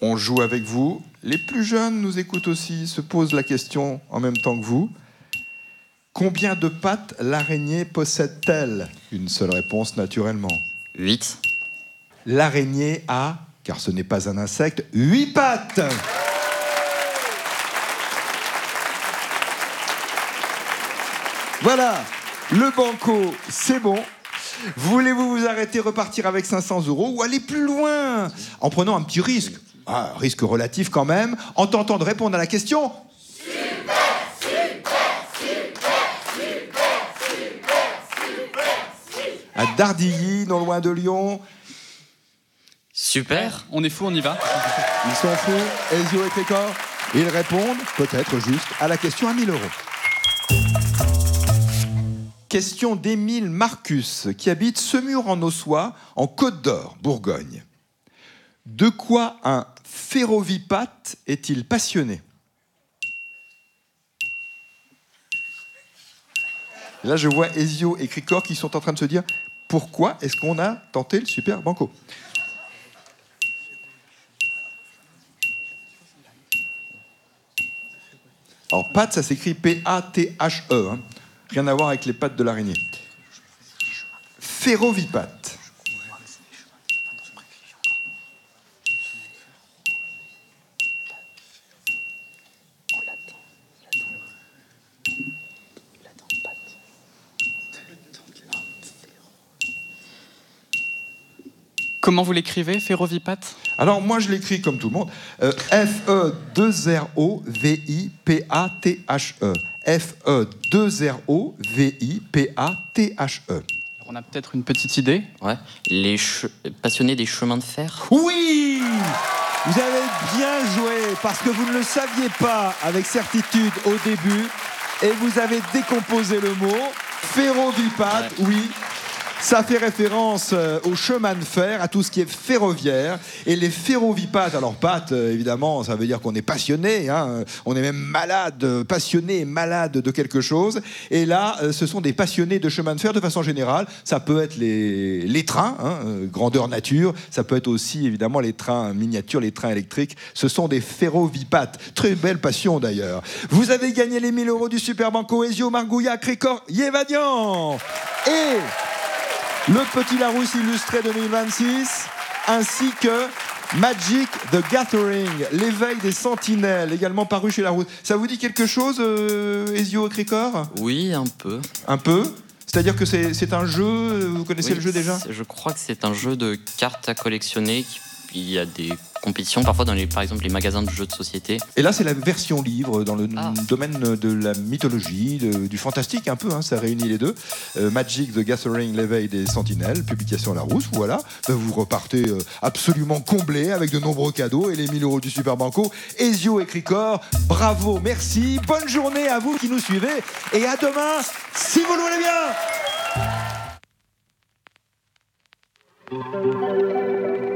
On joue avec vous. Les plus jeunes nous écoutent aussi, se posent la question en même temps que vous. Combien de pattes l'araignée possède-t-elle? Une seule réponse, naturellement. 8. L'araignée a, car ce n'est pas un insecte, 8 pattes. Voilà, le banco, c'est bon. Voulez-vous vous arrêter, repartir avec 500 € ou aller plus loin en prenant un petit risque? Risque relatif quand même, en tentant de répondre à la question. À Dardilly, non loin de Lyon. Super. On est fous, on y va. Ils sont fous, Ezio et Crécor. Ils répondent, peut-être juste, à la question à 1000 €. Question d'Émile Marcus, qui habite Semur-en-Ossois, en Côte d'Or, Bourgogne. De quoi un ferrovipate est-il passionné? Et là, je vois Ezio et Cricor qui sont en train de se dire pourquoi est-ce qu'on a tenté le super banco? Alors, patte, ça s'écrit P-A-T-H-E. Hein. Rien à voir avec les pattes de l'araignée. Ferrovipate. Comment vous l'écrivez, ferrovipate? Alors, moi, je l'écris comme tout le monde. F-E-2-R-O-V-I-P-A-T-H-E. F-E-2-R-O-V-I-P-A-T-H-E. Alors, on a peut-être une petite idée. Ouais. Les passionnés des chemins de fer. Oui! Vous avez bien joué, parce que vous ne le saviez pas avec certitude au début, et vous avez décomposé le mot. Ferrovipate, oui. Ça fait référence au chemin de fer, à tout ce qui est ferroviaire. Et les ferrovipates, alors pattes, évidemment, ça veut dire qu'on est passionné, hein, on est même malade, passionné et malade de quelque chose. Et là, ce sont des passionnés de chemin de fer de façon générale. Ça peut être les trains, hein, grandeur nature. Ça peut être aussi, évidemment, les trains miniatures, les trains électriques. Ce sont des ferrovipates. Très belle passion, d'ailleurs. Vous avez gagné les 1000 € du Super Banco Ezio, Margouilla, Crécor, Yévadian. Et le Petit Larousse illustré 2026, ainsi que Magic the Gathering, l'éveil des sentinelles, également paru chez Larousse. Ça vous dit quelque chose, Ezio et Crécor? Oui, un peu. Un peu? C'est-à-dire que c'est un jeu, vous connaissez le jeu déjà? Je crois que c'est un jeu de cartes à collectionner. Il y a des compétitions, parfois dans par exemple les magasins de jeux de société. Et là, c'est la version livre dans le domaine de la mythologie, du fantastique un peu, hein, ça réunit les deux. Magic the Gathering, l'éveil des sentinelles, publication Larousse, voilà. Vous repartez absolument comblé avec de nombreux cadeaux et les 1000 € du Super Banco. Ezio et Cricor, bravo, merci, bonne journée à vous qui nous suivez et à demain, si vous le voulez bien.